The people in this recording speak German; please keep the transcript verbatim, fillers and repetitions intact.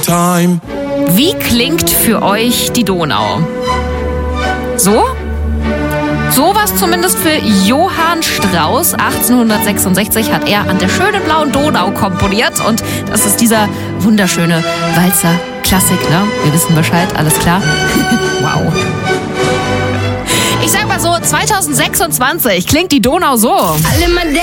time. Wie klingt für euch die Donau? So? Sowas zumindest für Johann Strauss. achtzehnhundertsechsundsechzig hat er an der schönen blauen Donau komponiert. Und das ist dieser wunderschöne Walzer-Klassik, ne? Wir wissen Bescheid, alles klar? Wow. Ich sag mal so, zweitausendsechsundzwanzig klingt die Donau so. Alle mal